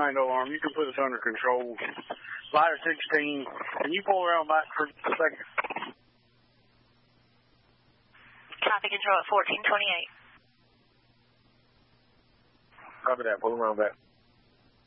mango arm. You can put us under control. Ladder 16. Can you pull around back for a second? Copy control at 1428. Copy that. Pull around back.